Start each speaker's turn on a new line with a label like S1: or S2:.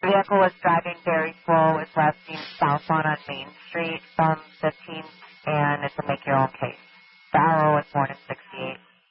S1: The vehicle was driving very slow. It's last seen southbound on Main Street from 15th, and it's a make-your-own case. The hour was born at 6